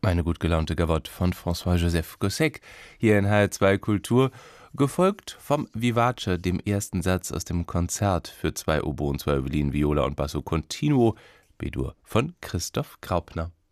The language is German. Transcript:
Meine gut gelaunte Gavotte von François-Joseph Gossec, hier in HR2 Kultur, gefolgt vom Vivace, dem ersten Satz aus dem Konzert für 2 Oboen, 2 Violinen, Viola und Basso Continuo, B-Dur von Christoph Graupner.